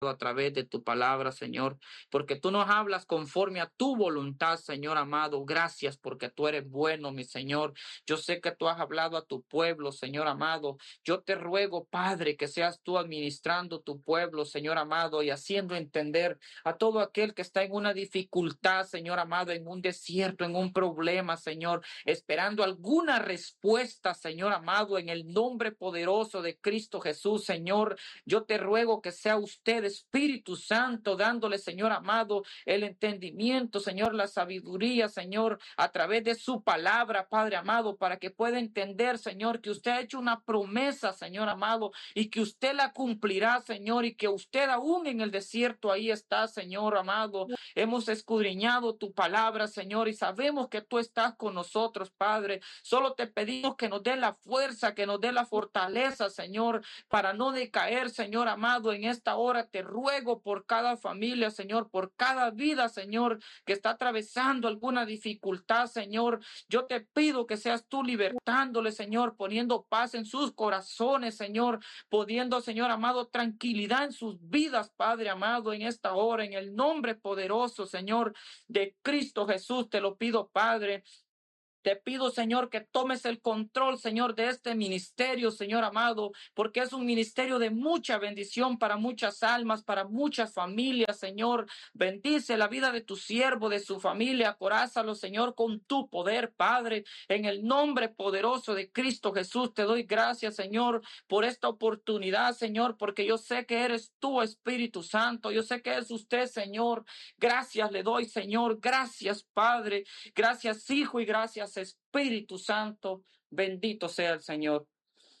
a través de tu palabra, Señor, porque tú nos hablas conforme a tu voluntad, Señor amado. Gracias porque tú eres bueno, mi Señor. Yo sé que tú has hablado a tu pueblo, Señor amado. Yo te ruego, Padre, que seas tú administrando tu pueblo, Señor amado, y haciendo entender a todo aquel que está en una dificultad, Señor amado, en un desierto, en un problema, Señor, esperando alguna respuesta, Señor amado, en el nombre poderoso de Cristo Jesús, Señor. Yo te ruego que sea usted, Espíritu Santo, dándole, Señor amado, el entendimiento, Señor, la sabiduría, Señor, a través de su palabra, Padre amado, para que pueda entender, Señor, que usted ha hecho una promesa, Señor amado, y que usted la cumplirá, Señor, y que usted aún en el desierto ahí está, Señor amado. Hemos escudriñado tu palabra, Señor, y sabemos que tú estás con nosotros, Padre. Solo te pedimos que nos dé la fuerza, que nos dé la fortaleza, Señor, para no decaer, Señor amado. En esta hora te ruego por cada familia, Señor, por cada vida, Señor, que está atravesando alguna dificultad, Señor. Yo te pido que seas tú libertándole, Señor, poniendo paz en sus corazones, Señor, poniendo, Señor amado, tranquilidad en sus vidas, Padre amado, en esta hora, en el nombre poderoso, Señor, de Cristo Jesús, te lo pido, Padre. Te pido, Señor, que tomes el control, Señor, de este ministerio, Señor amado, porque es un ministerio de mucha bendición para muchas almas, para muchas familias, Señor. Bendice la vida de tu siervo, de su familia, corázalo, Señor, con tu poder, Padre. En el nombre poderoso de Cristo Jesús, te doy gracias, Señor, por esta oportunidad, Señor, porque yo sé que eres tú, Espíritu Santo. Yo sé que es usted, Señor. Gracias le doy, Señor. Gracias, Padre. Gracias, Hijo, y gracias, Espíritu Santo. Bendito sea el Señor.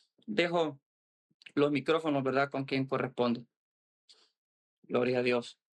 Dejo los micrófonos, ¿verdad? Con quien corresponde. Gloria a Dios.